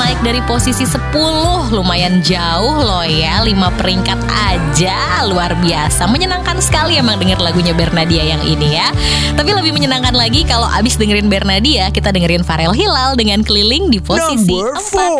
naik dari posisi 10, lumayan jauh loh ya, 5 peringkat aja, luar biasa. Menyenangkan sekali emang denger lagunya Bernadia yang ini ya. Tapi lebih menyenangkan lagi kalau abis dengerin Bernadia, kita dengerin Farel Hilal dengan Keliling di posisi 4.